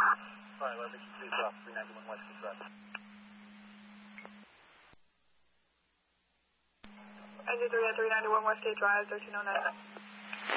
Alright, Leverage 3 drop, 391 West Express. Engine 3 at 391 Westgate Drive, 1309.